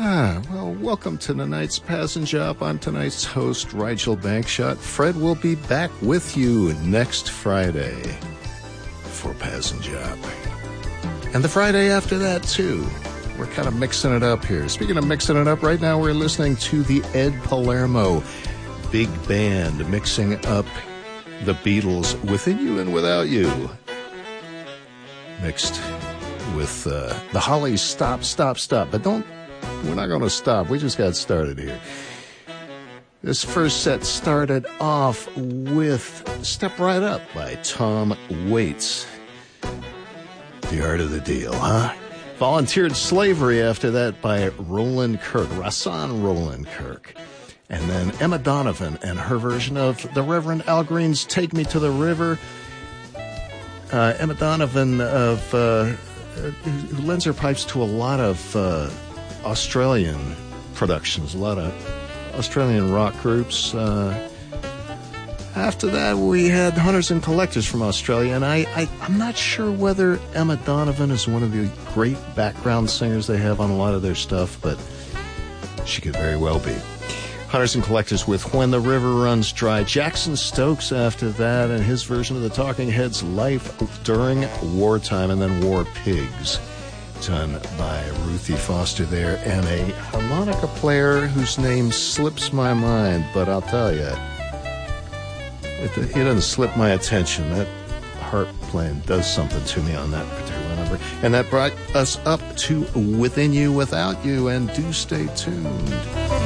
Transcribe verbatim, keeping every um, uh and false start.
Ah, well, welcome to tonight's Passenger Up. I'm tonight's host, Rigel Bankshot. Fred will be back with you next Friday for Passenger Up. And the Friday after that, too. We're kind of mixing it up here. Speaking of mixing it up, right now we're listening to the Ed Palermo Big Band mixing up the Beatles' Within You and Without You. Mixed with uh, the Hollies' Stop, Stop, Stop. But don't, we're not going to stop. We just got started here. This first set started off with Step Right Up by Tom Waits. The Art of the Deal, huh? Volunteered Slavery after that by Roland Kirk, Rahsaan Roland Kirk. And then Emma Donovan and her version of the Reverend Al Green's Take Me to the River. Uh, Emma Donovan, of uh, who lends her pipes to a lot of uh, Australian productions, a lot of Australian rock groups. Uh, after that, we had Hunters and Collectors from Australia, and I, I, I'm not sure whether Emma Donovan is one of the great background singers they have on a lot of their stuff, but she could very well be. Hunters and Collectors with When the River Runs Dry. Jackson Stokes after that, and his version of the Talking Heads' Life During Wartime, and then War Pigs, done by Ruthie Foster there, and a harmonica player whose name slips my mind, but I'll tell you, it, it doesn't slip my attention. That harp playing does something to me on that particular number. And that brought us up to Within You, Without You, and do stay tuned.